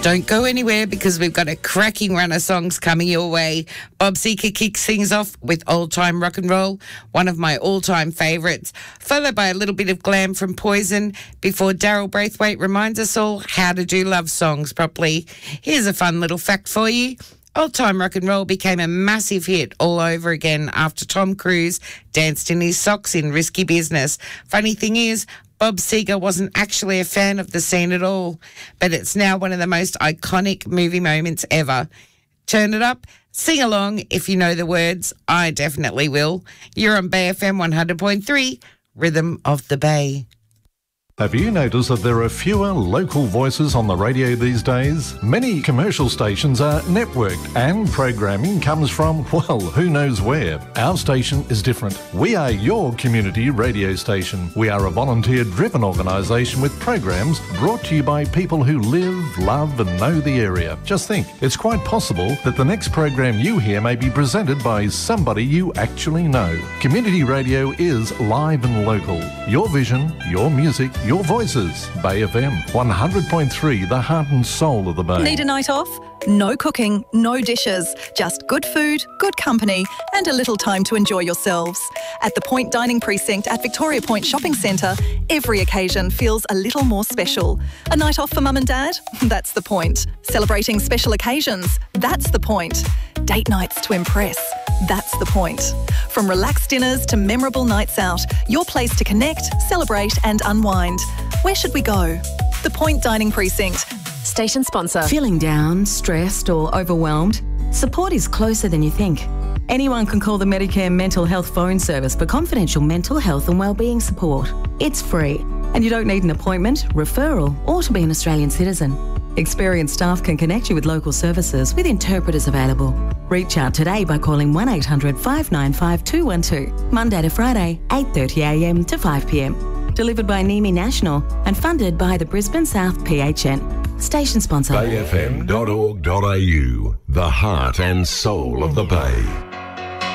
Don't go anywhere because we've got a cracking run of songs coming your way. Bob Seger kicks things off with Old Time Rock and Roll, one of my all-time favourites, followed by a little bit of glam from Poison before Daryl Braithwaite reminds us all how to do love songs properly. Here's a fun little fact for you. Old Time Rock and Roll became a massive hit all over again after Tom Cruise danced in his socks in Risky Business. Funny thing is, Bob Seger wasn't actually a fan of the scene at all, but it's now one of the most iconic movie moments ever. Turn it up, sing along if you know the words. I definitely will. You're on Bay FM 100.3, Rhythm of the Bay. Have you noticed that there are fewer local voices on the radio these days? Many commercial stations are networked and programming comes from, well, who knows where. Our station is different. We are your community radio station. We are a volunteer-driven organisation with programs brought to you by people who live, love and know the area. Just think, it's quite possible that the next program you hear may be presented by somebody you actually know. Community radio is live and local. Your vision, your music, your voices. Bay FM 100.3, the heart and soul of the Bay. Need a night off? No cooking, no dishes, just good food, good company and a little time to enjoy yourselves. At the Point Dining Precinct at Victoria Point Shopping Centre, every occasion feels a little more special. A night off for mum and dad? That's the point. Celebrating special occasions? That's the point. Date nights to impress? That's the point. From relaxed dinners to memorable nights out, your place to connect, celebrate and unwind. Where should we go? The Point Dining Precinct. Station sponsor. Feeling down, stressed or overwhelmed? Support is closer than you think. Anyone can call the Medicare Mental Health Phone Service for confidential mental health and wellbeing support. It's free and you don't need an appointment, referral or to be an Australian citizen. Experienced staff can connect you with local services with interpreters available. Reach out today by calling 1800 595 212, Monday to Friday, 8:30am to 5pm. Delivered by NEMI National and funded by the Brisbane South PHN. Station sponsor. BayFM.org.au, the heart and soul of the Bay.